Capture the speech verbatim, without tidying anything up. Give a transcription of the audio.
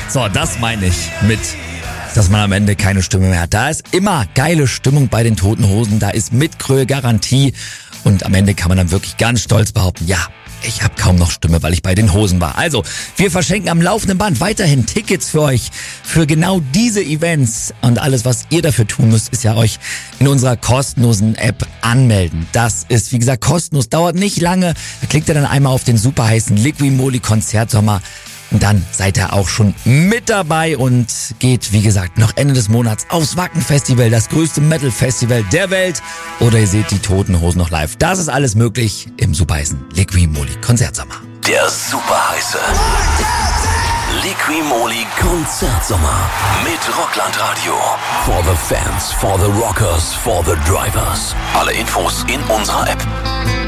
So, das meine ich mit, dass man am Ende keine Stimme mehr hat. Da ist immer geile Stimmung bei den Toten Hosen, da ist Mitgröhe Garantie und am Ende kann man dann wirklich ganz stolz behaupten, ja, ich habe kaum noch Stimme, weil ich bei den Hosen war. Also, wir verschenken am laufenden Band weiterhin Tickets für euch, für genau diese Events. Und alles, was ihr dafür tun müsst, ist ja euch in unserer kostenlosen App anmelden. Das ist, wie gesagt, kostenlos, dauert nicht lange. Da klickt ihr dann einmal auf den super heißen Liqui-Moly Konzertsommer. Und dann seid ihr auch schon mit dabei und geht, wie gesagt, noch Ende des Monats aufs Wacken Festival, das größte Metal-Festival der Welt. Oder ihr seht die Toten Hosen noch live. Das ist alles möglich im superheißen Liqui-Moly Konzertsommer. Der superheiße Liqui-Moly Konzertsommer mit Rockland Radio. For the fans, for the rockers, for the drivers. Alle Infos in unserer App.